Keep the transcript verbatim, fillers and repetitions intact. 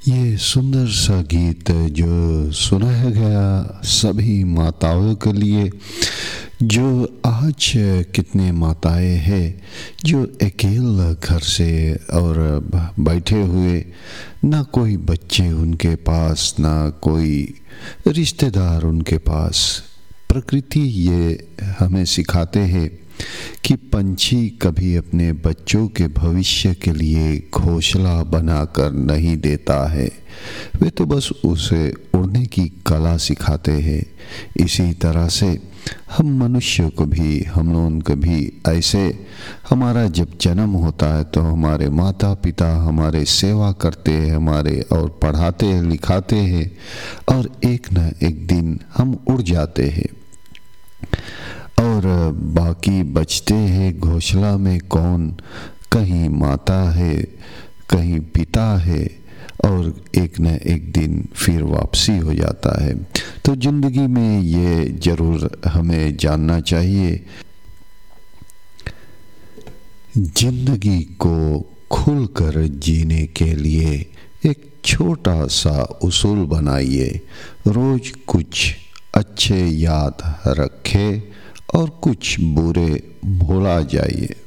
ये सुंदर सा गीत जो सुनाया गया सभी माताओं के लिए, जो आज कितने माताएं हैं जो अकेला घर से और बैठे हुए, ना कोई बच्चे उनके पास, ना कोई रिश्तेदार उनके पास। प्रकृति ये हमें सिखाते हैं कि पंछी कभी अपने बच्चों के भविष्य के लिए घोंसला बनाकर नहीं देता है, वे तो बस उसे उड़ने की कला सिखाते हैं। इसी तरह से हम मनुष्य को भी, हम लोगों को भी ऐसे, हमारा जब जन्म होता है तो हमारे माता पिता हमारे सेवा करते हैं, हमारे और पढ़ाते हैं, लिखाते हैं, और एक न एक दिन हम उड़ जाते हैं और बाकी बचते हैं घोंसला में कौन, कहीं माता है, कहीं पिता है, और एक न एक दिन फिर वापसी हो जाता है। तो ज़िंदगी में ये ज़रूर हमें जानना चाहिए, ज़िंदगी को खुलकर जीने के लिए एक छोटा सा उसूल बनाइए। रोज़ कुछ अच्छे याद रखें और कुछ बुरे भुला जाइए।